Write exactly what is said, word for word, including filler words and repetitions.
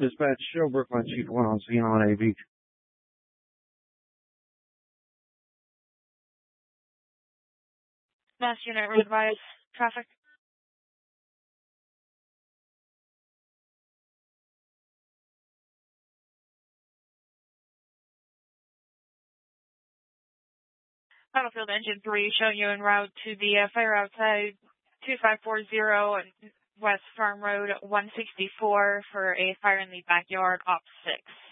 Dispatch, Shelbrook, my chief one on scene on A V. Mass unit, advise traffic. Battlefield Engine three showing you en route to the uh, fire outside two five four zero West Farm Road one sixty-four for a fire in the backyard, op six.